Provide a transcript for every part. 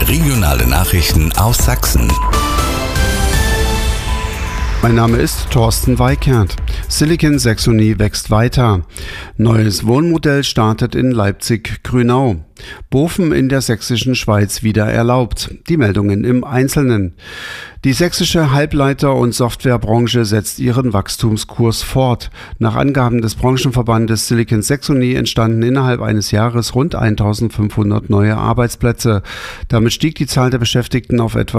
Regionale Nachrichten aus Sachsen. Mein Name ist Thorsten Weikert. Silicon Saxony wächst weiter. Neues Wohnmodell startet in Leipzig-Grünau. Bofen in der sächsischen Schweiz wieder erlaubt. Die Meldungen im Einzelnen. Die sächsische Halbleiter- und Softwarebranche setzt ihren Wachstumskurs fort. Nach Angaben des Branchenverbandes Silicon Saxony entstanden innerhalb eines Jahres rund 1500 neue Arbeitsplätze. Damit stieg die Zahl der Beschäftigten auf etwa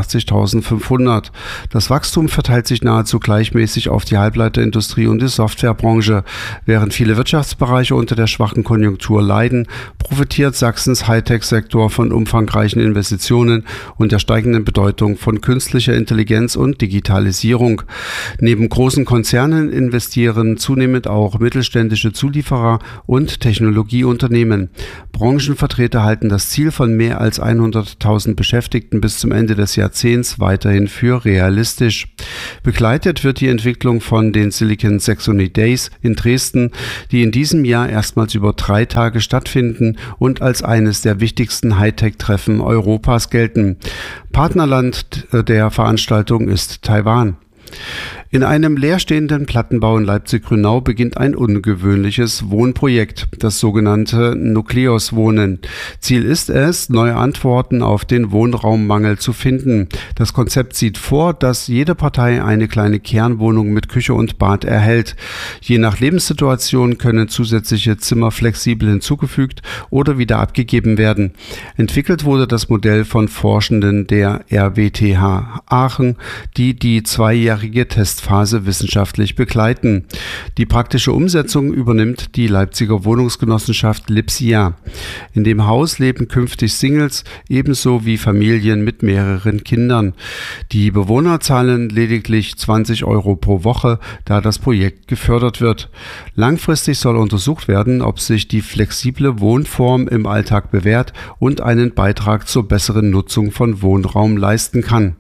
82.500. Das Wachstum verteilt sich nahezu gleichmäßig auf die Halbleiterindustrie und die Softwarebranche. Während viele Wirtschaftsbereiche unter der schwachen Konjunktur leiden, profitiert Sachsens Hightech-Sektor von umfangreichen Investitionen und der steigenden Bedeutung von künstlicher Intelligenz und Digitalisierung. Neben großen Konzernen investieren zunehmend auch mittelständische Zulieferer und Technologieunternehmen. Branchenvertreter halten das Ziel von mehr als 100.000 Beschäftigten bis zum Ende des Jahrzehnts weiterhin für realistisch. Begleitet wird die Entwicklung von den Silicon Saxony Days in Dresden, die in diesem Jahr erstmals über 3 Tage stattfinden und als eines der wichtigsten Hightech-Treffen Europas gelten. Partnerland der Veranstaltung ist Taiwan. In einem leerstehenden Plattenbau in Leipzig-Grünau beginnt ein ungewöhnliches Wohnprojekt, das sogenannte Nukleus-Wohnen. Ziel ist es, neue Antworten auf den Wohnraummangel zu finden. Das Konzept sieht vor, dass jede Partei eine kleine Kernwohnung mit Küche und Bad erhält. Je nach Lebenssituation können zusätzliche Zimmer flexibel hinzugefügt oder wieder abgegeben werden. Entwickelt wurde das Modell von Forschenden der RWTH Aachen, die 2-jährige Testphase wissenschaftlich begleiten. Die praktische Umsetzung übernimmt die Leipziger Wohnungsgenossenschaft Lipsia. In dem Haus leben künftig Singles, ebenso wie Familien mit mehreren Kindern. Die Bewohner zahlen lediglich 20 € pro Woche, da das Projekt gefördert wird. Langfristig soll untersucht werden, ob sich die flexible Wohnform im Alltag bewährt und einen Beitrag zur besseren Nutzung von Wohnraum leisten kann.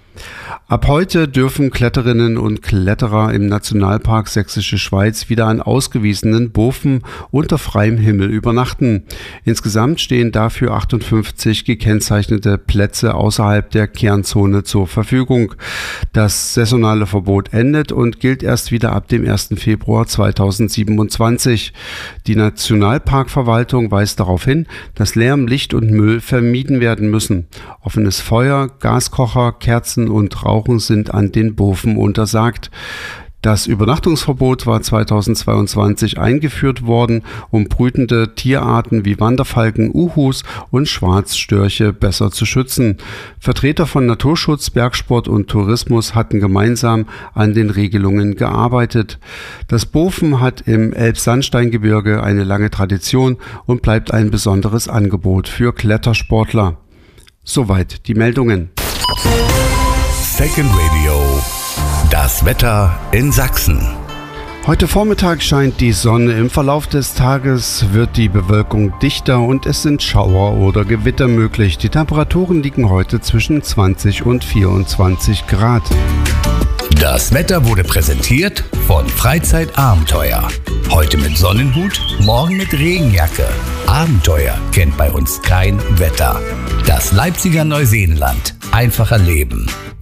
Ab heute dürfen Kletterinnen und Kletterer im Nationalpark Sächsische Schweiz wieder an ausgewiesenen Bofen unter freiem Himmel übernachten. Insgesamt stehen dafür 58 gekennzeichnete Plätze außerhalb der Kernzone zur Verfügung. Das saisonale Verbot endet und gilt erst wieder ab dem 1. Februar 2027. Die Nationalparkverwaltung weist darauf hin, dass Lärm, Licht und Müll vermieden werden müssen. Offenes Feuer, Gaskocher, Kerzen und Rauchen sind an den Bofen untersagt. Das Übernachtungsverbot war 2022 eingeführt worden, um brütende Tierarten wie Wanderfalken, Uhus und Schwarzstörche besser zu schützen. Vertreter von Naturschutz, Bergsport und Tourismus hatten gemeinsam an den Regelungen gearbeitet. Das Bofen hat im Elbsandsteingebirge eine lange Tradition und bleibt ein besonderes Angebot für Klettersportler. Soweit die Meldungen. Second Radio. Das Wetter in Sachsen. Heute Vormittag scheint die Sonne. Im Verlauf des Tages wird die Bewölkung dichter und es sind Schauer oder Gewitter möglich. Die Temperaturen liegen heute zwischen 20 und 24 Grad. Das Wetter wurde präsentiert von Freizeitabenteuer. Heute mit Sonnenhut, morgen mit Regenjacke. Abenteuer kennt bei uns kein Wetter. Das Leipziger Neuseenland. Einfacher Leben.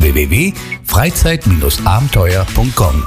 www.freizeit-abenteuer.com.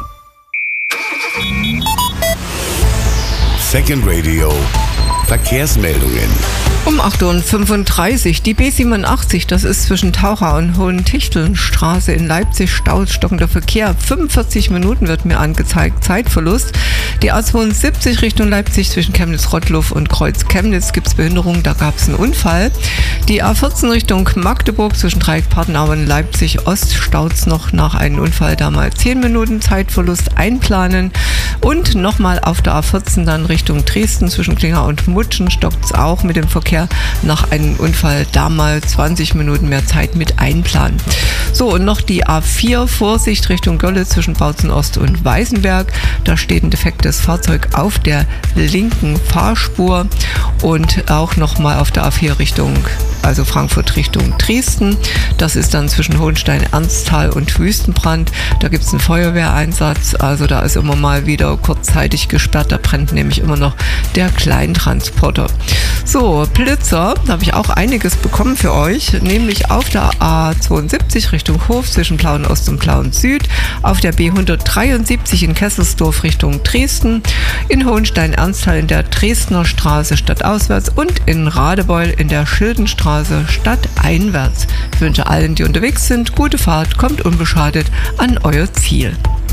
Second Radio. Verkehrsmeldungen. Um 8:35 Uhr die B87, das ist zwischen Taucher und Hohentichtelnstraße in Leipzig, stockender Verkehr. 45 Minuten wird mir angezeigt, Zeitverlust. Die A72 Richtung Leipzig zwischen Chemnitz-Rottluff und Kreuz-Chemnitz gibt es Behinderung, da gab es einen Unfall. Die A14 Richtung Magdeburg zwischen Dreieck-Partenau und Leipzig-Ost staut es noch nach einem Unfall, da mal 10 Minuten Zeitverlust einplanen. Und nochmal auf der A14 dann Richtung Dresden zwischen Klinger und Mutschen stockt es auch mit dem Verkehr nach einem Unfall, da mal 20 Minuten mehr Zeit mit einplanen. So, und noch die A4, Vorsicht Richtung Gölle zwischen Bautzen Ost und Weißenberg. Da steht ein defektes Fahrzeug auf der linken Fahrspur. und auch nochmal auf der A4 Richtung, also Frankfurt Richtung Dresden. Das ist dann zwischen Hohenstein, Ernsthal und Wüstenbrand. Da gibt es einen Feuerwehreinsatz, also da ist immer mal wieder kurzzeitig gesperrt, da brennt nämlich immer noch der Kleintransporter. So, Blitzer, da habe ich auch einiges bekommen für euch, nämlich auf der A72 Richtung Hof zwischen Plauen-Ost und Plauen-Süd, auf der B173 in Kesselsdorf Richtung Dresden, in Hohenstein-Ernsthal in der Dresdner Straße stadtauswärts und in Radebeul in der Schildenstraße stadteinwärts. Ich wünsche allen, die unterwegs sind, gute Fahrt, kommt unbeschadet an euer Ziel.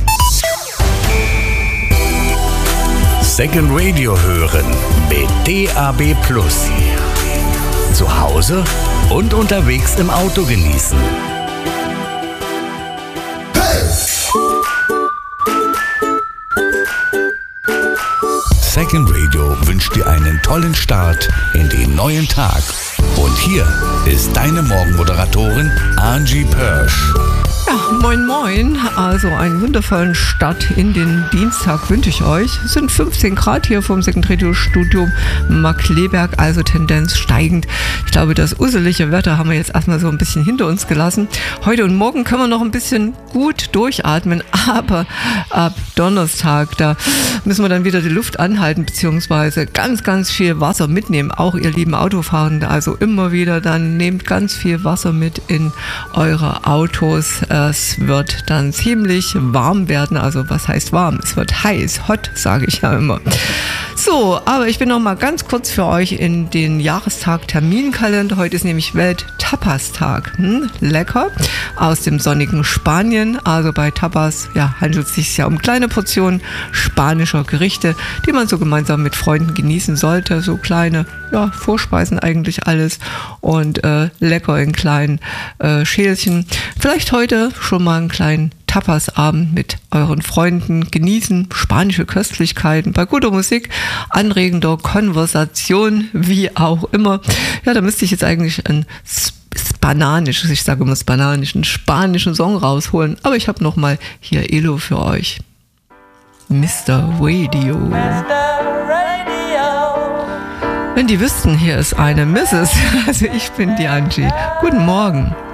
Second Radio hören mit DAB+. Zu Hause und unterwegs im Auto genießen. Second Radio wünscht dir einen tollen Start in den neuen Tag. Und hier ist deine Morgenmoderatorin Angie Pörsch. Ja, moin moin, also einen wundervollen Start in den Dienstag wünsche ich euch. Es sind 15 Grad hier vom Second Radio Studio Markkleeberg, also Tendenz steigend. Ich glaube, das uselige Wetter haben wir jetzt erstmal so ein bisschen hinter uns gelassen. Heute und morgen können wir noch ein bisschen gut durchatmen, aber ab Donnerstag, da müssen wir dann wieder die Luft anhalten, beziehungsweise ganz viel Wasser mitnehmen. Auch ihr lieben Autofahrende, also immer wieder, dann nehmt ganz viel Wasser mit in eure Autos. Es wird dann ziemlich warm werden, also was heißt warm? Es wird heiß, hot, sage ich ja immer. So, aber ich bin noch mal ganz kurz für euch in den Jahrestag-Terminkalender. Heute ist nämlich Welt-Tapas-Tag. Lecker, aus dem sonnigen Spanien. Also bei Tapas handelt es sich ja um kleine Portionen spanischer Gerichte, die man so gemeinsam mit Freunden genießen sollte. So kleine Vorspeisen eigentlich alles und lecker in kleinen Schälchen. Vielleicht heute schon mal einen kleinen Tapas-Abend mit euren Freunden genießen, spanische Köstlichkeiten, bei guter Musik, anregender Konversation, wie auch immer. Ja, da müsste ich jetzt eigentlich einen spanischen Song rausholen, aber ich habe nochmal hier Elo für euch. Mr. Radio. Wenn die wüssten, hier ist eine Mrs., also ich bin die Angie. Guten Morgen.